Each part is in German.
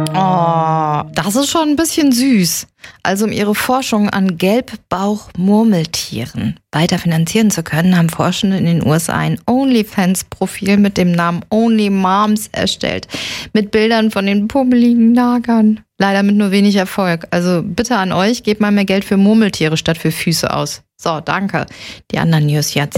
Oh, das ist schon ein bisschen süß. Also um ihre Forschung an Gelbbauchmurmeltieren weiter finanzieren zu können, haben Forschende in den USA ein OnlyFans-Profil mit dem Namen Only Moms erstellt. Mit Bildern von den pummeligen Nagern. Leider mit nur wenig Erfolg. Also bitte an euch, gebt mal mehr Geld für Murmeltiere statt für Füße aus. So, danke. Die anderen News jetzt.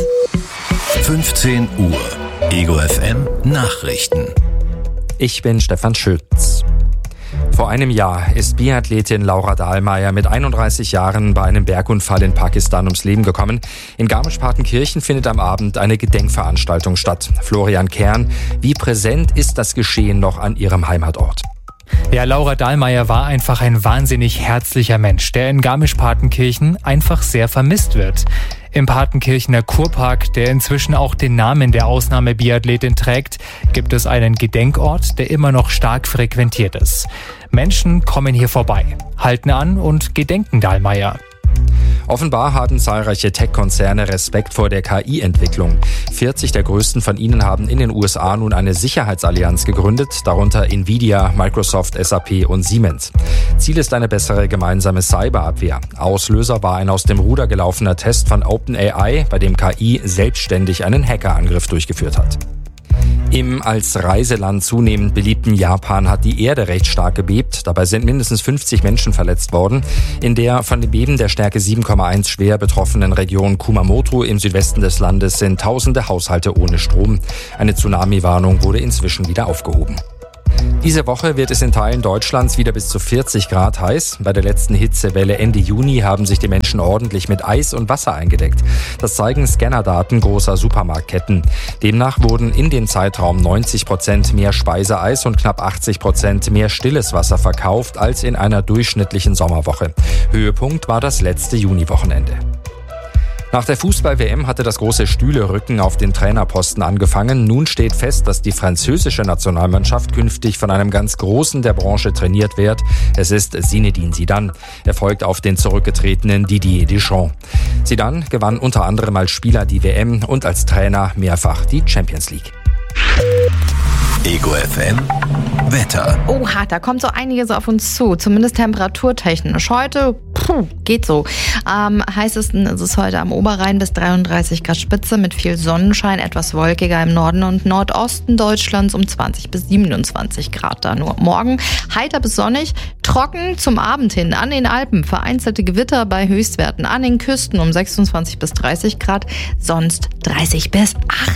15 Uhr. Ego FM Nachrichten. Ich bin Stefan Schütz. Vor einem Jahr ist Biathletin Laura Dahlmeier mit 31 Jahren bei einem Bergunfall in Pakistan ums Leben gekommen. In Garmisch-Partenkirchen findet am Abend eine Gedenkveranstaltung statt. Florian Kern, wie präsent ist das Geschehen noch an ihrem Heimatort? Ja, Laura Dahlmeier war einfach ein wahnsinnig herzlicher Mensch, der in Garmisch-Partenkirchen einfach sehr vermisst wird. Im Partenkirchener Kurpark, der inzwischen auch den Namen der Ausnahmebiathletin trägt, gibt es einen Gedenkort, der immer noch stark frequentiert ist. Menschen kommen hier vorbei, halten an und gedenken Dahlmeier. Offenbar haben zahlreiche Tech-Konzerne Respekt vor der KI-Entwicklung. 40 der größten von ihnen haben in den USA nun eine Sicherheitsallianz gegründet, darunter Nvidia, Microsoft, SAP und Siemens. Ziel ist eine bessere gemeinsame Cyberabwehr. Auslöser war ein aus dem Ruder gelaufener Test von OpenAI, bei dem KI selbstständig einen Hackerangriff durchgeführt hat. Im als Reiseland zunehmend beliebten Japan hat die Erde recht stark gebebt. Dabei sind mindestens 50 Menschen verletzt worden. In der von dem Beben der Stärke 7,1 schwer betroffenen Region Kumamoto im Südwesten des Landes sind tausende Haushalte ohne Strom. Eine Tsunami-Warnung wurde inzwischen wieder aufgehoben. Diese Woche wird es in Teilen Deutschlands wieder bis zu 40 Grad heiß. Bei der letzten Hitzewelle Ende Juni haben sich die Menschen ordentlich mit Eis und Wasser eingedeckt. Das zeigen Scannerdaten großer Supermarktketten. Demnach wurden in dem Zeitraum 90% mehr Speiseeis und knapp 80% mehr stilles Wasser verkauft als in einer durchschnittlichen Sommerwoche. Höhepunkt war das letzte Juniwochenende. Nach der Fußball-WM hatte das große Stühlerücken auf den Trainerposten angefangen. Nun steht fest, dass die französische Nationalmannschaft künftig von einem ganz Großen der Branche trainiert wird. Es ist Zinedine Zidane. Er folgt auf den zurückgetretenen Didier Deschamps. Zidane gewann unter anderem als Spieler die WM und als Trainer mehrfach die Champions League. Ego FM Wetter. Oha, da kommt so einiges auf uns zu, zumindest temperaturtechnisch. Heute, geht so. Am heißesten ist es heute am Oberrhein bis 33 Grad Spitze mit viel Sonnenschein, etwas wolkiger im Norden und Nordosten Deutschlands um 20 bis 27 Grad da nur. Morgen heiter bis sonnig, trocken zum Abend hin an den Alpen, vereinzelte Gewitter bei Höchstwerten an den Küsten um 26 bis 30 Grad, sonst 30 bis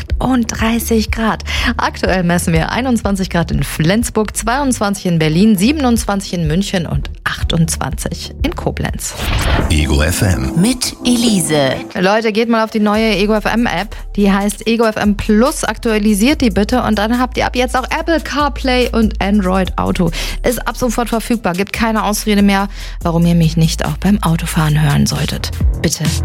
38 Grad. Aktuell messen wir 21 Grad in Flensburg, 22 in Berlin, 27 in München und 28 in Koblenz. Ego FM mit Elise. Leute, geht mal auf die neue Ego FM App. Die heißt Ego FM Plus. Aktualisiert die bitte und dann habt ihr ab jetzt auch Apple CarPlay und Android Auto. Ist ab sofort verfügbar. Gibt keine Ausrede mehr, warum ihr mich nicht auch beim Autofahren hören solltet. Bitte